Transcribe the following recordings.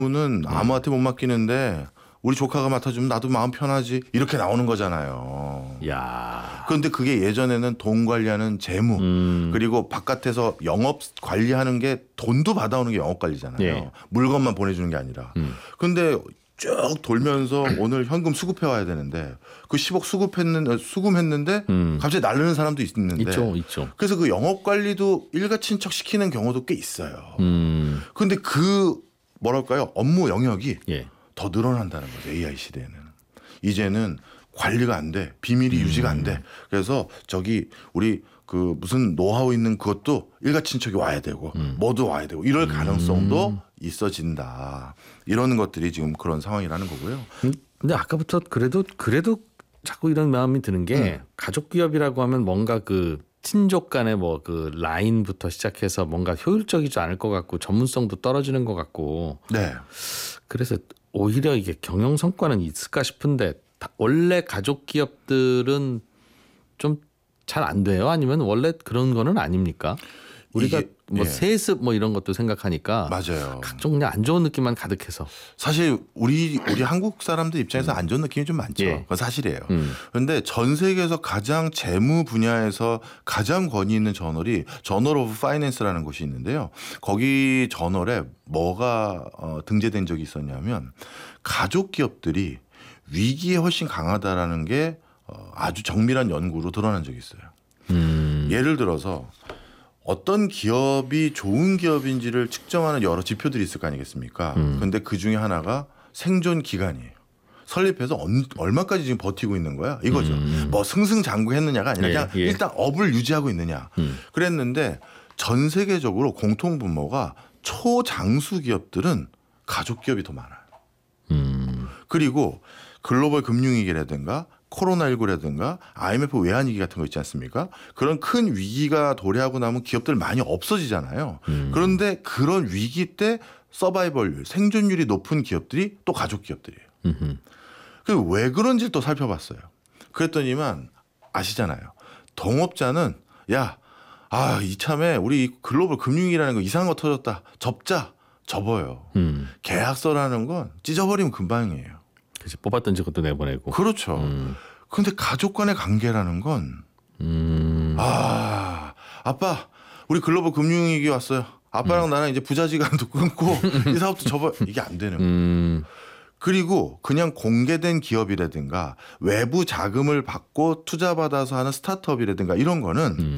는 아무한테 못 맡기는데 우리 조카가 맡아주면 나도 마음 편하지 이렇게 나오는 거잖아요. 야. 그런데 그게 예전에는 돈 관리하는 재무 그리고 바깥에서 영업 관리하는 게 돈도 받아오는 게 영업 관리잖아요. 예. 물건만 보내주는 게 아니라. 그런데 쭉 돌면서 오늘 현금 수급해 와야 되는데 그 10억 수금했는데 갑자기 날르는 사람도 있는데 있죠. 그래서 그 영업 관리도 일가친척 시키는 경우도 꽤 있어요. 그런데 그 뭐랄까요 업무 영역이 예. 더 늘어난다는 거죠. AI 시대에는. 이제는 관리가 안 돼. 비밀이 유지가 안 돼. 그래서 저기 우리 그 무슨 노하우 있는 그것도 일가친척이 와야 되고 뭐도 와야 되고 이럴 가능성도 있어진다. 이런 것들이 지금 그런 상황이라는 거고요. 근데 아까부터 그래도 자꾸 이런 마음이 드는 게 가족 기업이라고 하면 뭔가 그 친족 간의 뭐 그 라인부터 시작해서 뭔가 효율적이지 않을 것 같고 전문성도 떨어지는 것 같고. 네. 그래서 오히려 이게 경영 성과는 있을까 싶은데 원래 가족 기업들은 좀 잘 안 돼요? 아니면 원래 그런 거는 아닙니까? 우리가 뭐 세습 뭐 이런 것도 생각하니까 맞아요. 각종 그냥 안 좋은 느낌만 가득해서 사실 우리 한국 사람들 입장에서 안 좋은 느낌이 좀 많죠. 예. 그건 사실이에요. 그런데 전 세계에서 가장 재무 분야에서 가장 권위 있는 저널 오브 파이낸스라는 곳이 있는데요. 거기 저널에 뭐가 등재된 적이 있었냐면 가족 기업들이 위기에 훨씬 강하다라는 게 아주 정밀한 연구로 드러난 적이 있어요. 예를 들어서 어떤 기업이 좋은 기업인지를 측정하는 여러 지표들이 있을 거 아니겠습니까? 그런데 그 중에 하나가 생존 기간이에요. 설립해서 얼마까지 지금 버티고 있는 거야? 이거죠. 뭐 승승장구했느냐가 아니라 그냥 일단 업을 유지하고 있느냐. 그랬는데 전 세계적으로 공통 분모가 초장수 기업들은 가족 기업이 더 많아요. 그리고 글로벌 금융위기라든가 코로나19라든가 IMF 외환위기 같은 거 있지 않습니까? 그런 큰 위기가 도래하고 나면 기업들 많이 없어지잖아요. 그런데 그런 위기 때 서바이벌률, 생존율이 높은 기업들이 또 가족 기업들이에요. 그래서 왜 그런지 또 살펴봤어요. 그랬더니만 아시잖아요. 동업자는 이참에 우리 글로벌 금융위기라는 거 이상한 거 터졌다. 접어요. 계약서라는 건 찢어버리면 금방이에요. 그치, 뽑았던 것도 내보내고. 그렇죠. 그런데 가족 간의 관계라는 건 아빠 우리 글로벌 금융위기 왔어요. 아빠랑 나랑 이제 부자지간도 끊고 이 사업도 접어 이게 안 되는 거예요. 그리고 그냥 공개된 기업이라든가 외부 자금을 받고 투자받아서 하는 스타트업이라든가 이런 거는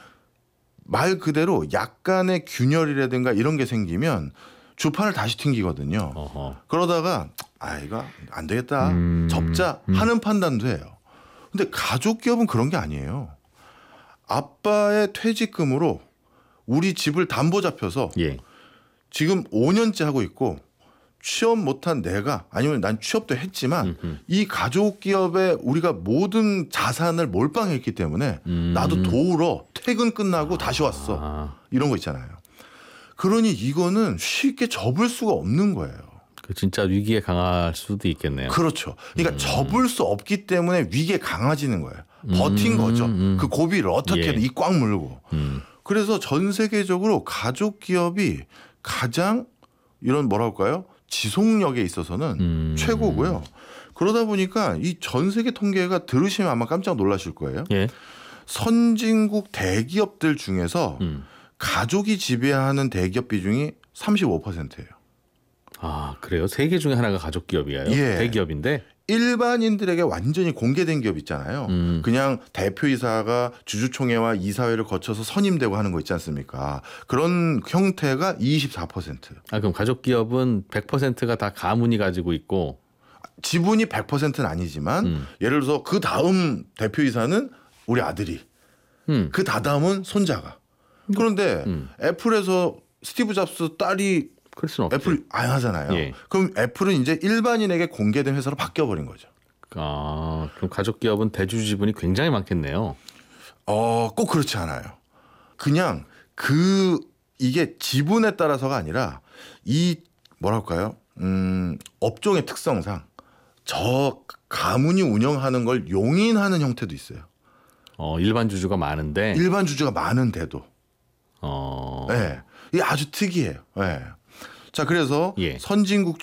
말 그대로 약간의 균열이라든가 이런 게 생기면 주판을 다시 튕기거든요. 그러다가 이거 안 되겠다. 접자 하는 판단도 해요. 근데 가족 기업은 그런 게 아니에요. 아빠의 퇴직금으로 우리 집을 담보 잡혀서 지금 5년째 하고 있고 취업 못한 내가 아니면 난 취업도 했지만 이 가족 기업에 우리가 모든 자산을 몰빵했기 때문에 나도 도우러 퇴근 끝나고 다시 왔어. 이런 거 있잖아요. 그러니 이거는 쉽게 접을 수가 없는 거예요. 진짜 위기에 강할 수도 있겠네요. 그렇죠. 그러니까 접을 수 없기 때문에 위기에 강해지는 거예요. 버틴 거죠. 그 고비를 어떻게든 이 꽉 물고. 그래서 전 세계적으로 가족 기업이 가장 이런 뭐랄까요? 지속력에 있어서는 최고고요. 그러다 보니까 이 전 세계 통계가 들으시면 아마 깜짝 놀라실 거예요. 선진국 대기업들 중에서 가족이 지배하는 대기업 비중이 35%예요. 아, 그래요? 세 개 중에 하나가 가족 기업이에요? 대기업인데? 일반인들에게 완전히 공개된 기업 있잖아요. 그냥 대표이사가 주주총회와 이사회를 거쳐서 선임되고 하는 거 있지 않습니까? 그런 형태가 24%. 그럼 가족 기업은 100%가 다 가문이 가지고 있고 지분이 100%는 아니지만 예를 들어서 그 다음 대표이사는 우리 아들이 그 다음은 손자가. 그런데 애플에서 스티브 잡스 딸이 그럴 수는 없지. 애플 안 하잖아요. 그럼 애플은 이제 일반인에게 공개된 회사로 바뀌어버린 거죠. 그럼 가족 기업은 대주 지분이 굉장히 많겠네요. 꼭 그렇지 않아요. 그냥 이게 지분에 따라서가 아니라 이 뭐랄까요? 업종의 특성상 저 가문이 운영하는 걸 용인하는 형태도 있어요. 일반 주주가 많은데. 일반 주주가 많은데도. 네. 이게 아주 특이해요. 네. 자, 그래서 예. 선진국